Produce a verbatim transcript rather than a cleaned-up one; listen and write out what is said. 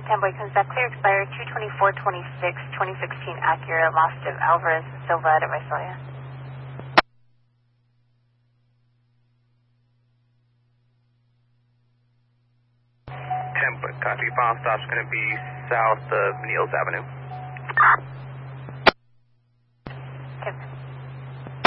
Tamboy, comes back clear, expired two twenty-four twenty-six, twenty sixteen Acura Mastiff Alvarez Silva de Visalia. Tamboy, copy. Final stop's going to be south of Niels Avenue.